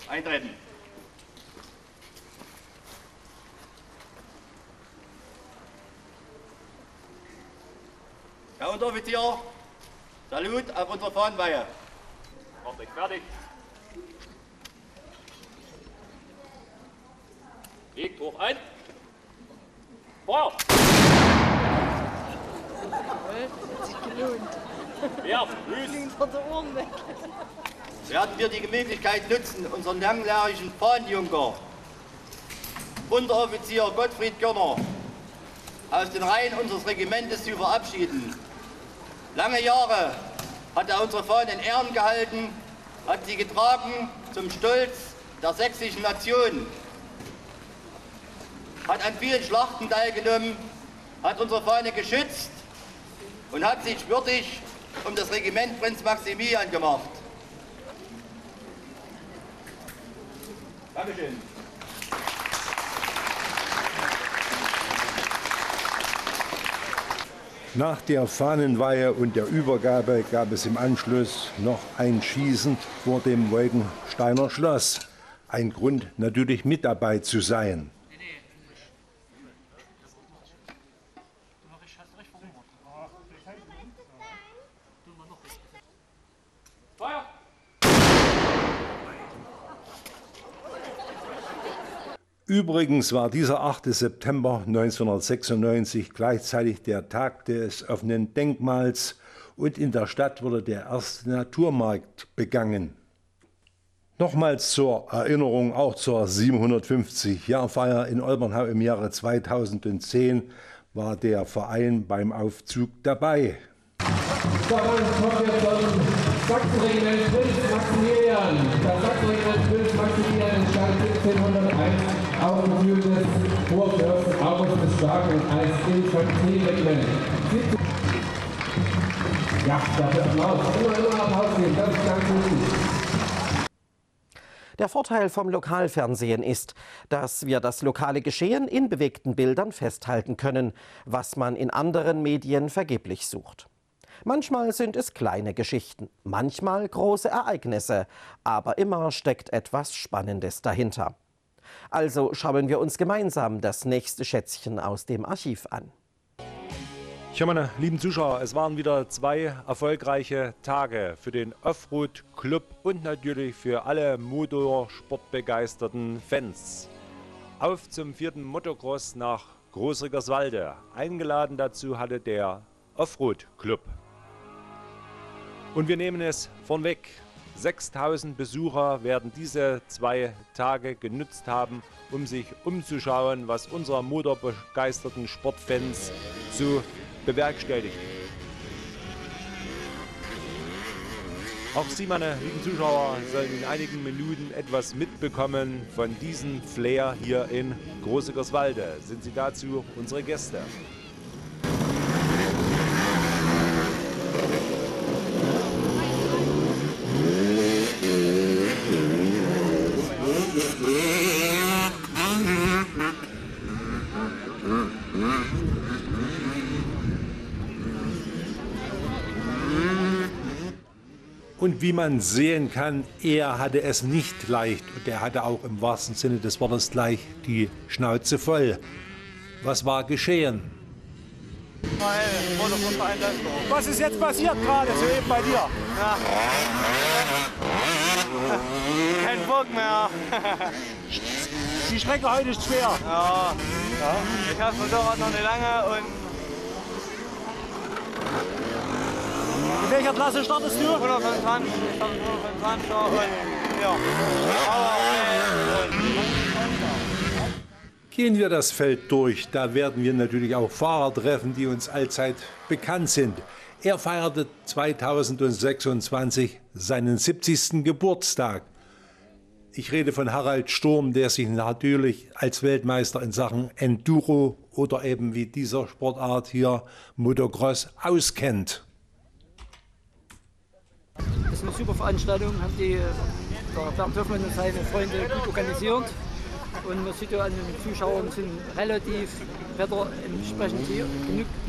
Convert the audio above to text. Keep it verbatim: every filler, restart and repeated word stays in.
Eintreten. Herr Unteroffizier, Salut auf unserer Fahnenweihe. Fertig, fertig. Legt hoch ein. Feuer! Hat sich gelohnt. Wer? Grüß! Werden wir die Möglichkeit nutzen, unseren langjährigen Fahnenjunker, Unteroffizier Gottfried Görner, aus den Reihen unseres Regimentes zu verabschieden. Lange Jahre hat er unsere Fahnen in Ehren gehalten, hat sie getragen zum Stolz der sächsischen Nation, hat an vielen Schlachten teilgenommen, hat unsere Fahne geschützt und hat sich würdig um das Regiment Prinz Maximilian gemacht. Dankeschön. Nach der Fahnenweihe und der Übergabe gab es im Anschluss noch ein Schießen vor dem Wolkensteiner Schloss. Ein Grund, natürlich mit dabei zu sein. Übrigens war dieser achte September neunzehnhundertsechsundneunzig gleichzeitig der Tag des offenen Denkmals und in der Stadt wurde der erste Naturmarkt begangen. Nochmals zur Erinnerung auch zur siebenhundertfünfzig-Jahr-Feier in Olbernhau im Jahre zweitausendzehn war der Verein beim Aufzug dabei. Dann kommen wir zum Sachsenregiment Prinz Maximilian. Das Sachsenregiment Prinz Maximilian entstand siebzehnhunderteins auf dem Flügel des Kurfürsten August des Starken als Infanterieregiment. Ja, dafür Applaus. Immer, immer Applaus geben, das ist ganz wichtig. Der Vorteil vom Lokalfernsehen ist, dass wir das lokale Geschehen in bewegten Bildern festhalten können, was man in anderen Medien vergeblich sucht. Manchmal sind es kleine Geschichten, manchmal große Ereignisse, aber immer steckt etwas Spannendes dahinter. Also schauen wir uns gemeinsam das nächste Schätzchen aus dem Archiv an. Ja, meine lieben Zuschauer, es waren wieder zwei erfolgreiche Tage für den Offroad Club und natürlich für alle Motorsportbegeisterten Fans. Auf zum vierten Motocross nach Groß-Rickerswalde. Eingeladen dazu hatte der Offroad Club. Und wir nehmen es vornweg. sechstausend Besucher werden diese zwei Tage genutzt haben, um sich umzuschauen, was unsere motorbegeisterten Sportfans so bewerkstelligen. Auch Sie, meine lieben Zuschauer, sollen in einigen Minuten etwas mitbekommen von diesem Flair hier in Groß-Rickerswalde. Sind Sie dazu unsere Gäste? Und wie man sehen kann, er hatte es nicht leicht und er hatte auch im wahrsten Sinne des Wortes gleich die Schnauze voll. Was war geschehen? Was ist jetzt passiert gerade soeben bei dir? Ja. Kein Bock mehr. Die Strecke heute ist schwer. Ja. Ja. Ich habe das Motorrad noch nicht lange und in welcher Klasse startest du? hundertfünfundzwanzig. Ich starte hundertfünfundzwanzig und ja. Gehen wir das Feld durch, da werden wir natürlich auch Fahrer treffen, die uns allzeit bekannt sind. Er feierte zweitausendsechsundzwanzig seinen siebzigsten Geburtstag. Ich rede von Harald Sturm, der sich natürlich als Weltmeister in Sachen Enduro oder eben wie dieser Sportart hier Motocross auskennt. Das ist eine super Veranstaltung, haben die der Bernd Hoffmann und seine Freunde gut organisiert. Und man sieht ja an den Zuschauern sind relativ Wetter entsprechend hier genug.